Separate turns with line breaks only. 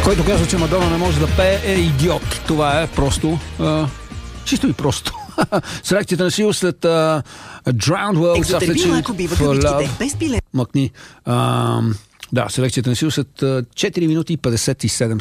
Който казва, че Мадона не може да пее, е идиот. Това е просто... чисто и просто. Селекцията на Сил след Drowned World. Мъкни. Да, селекцията на Сил след 4 минути и 57